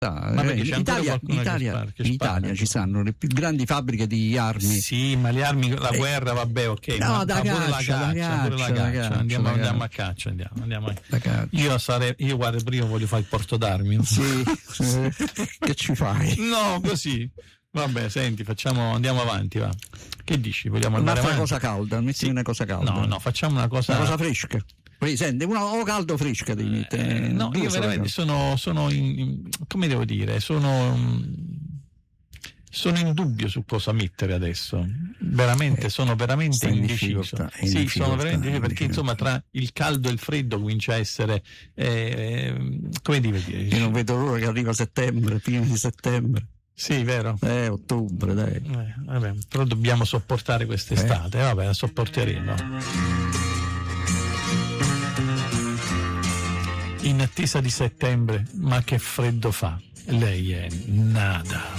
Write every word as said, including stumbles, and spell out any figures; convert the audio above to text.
Ma perché c'è in Italia, in Italia, che in Italia ci stanno le più grandi fabbriche di armi. Sì, ma le armi, la guerra, vabbè, ok. No, ma, da ma caccia, pure la caccia, da caccia, pure la da caccia. caccia, Andiamo, da andiamo caccia. a caccia, andiamo, andiamo a... Da caccia. Io sarei, io guarda, prima voglio fare il porto d'armi. Sì, eh, che ci fai? No, così. Vabbè, senti, facciamo, andiamo avanti, va. Che dici? Vogliamo andare Un'altra avanti? cosa calda, mettimi Sì. una cosa calda. No, no, facciamo una cosa... Una cosa fresca. Poi senti, una o caldo o fresca devi mettere. Eh, no, Due io sono veramente cose. sono, sono in, in- come devo dire, sono, mm, sono in dubbio su cosa mettere adesso. Veramente, Eh, sono veramente stai in indeciso. difficoltà, è in Sì, sono difficoltà, veramente in perché insomma tra il caldo e il freddo comincia a essere, eh, come devo dire? Io non vedo l'ora che arriva settembre, prima di settembre. Sì, vero. Eh, ottobre, dai. Eh, vabbè, però dobbiamo sopportare quest'estate, eh, vabbè, la sopporteremo. In attesa di settembre, ma che freddo fa. Lei è nada.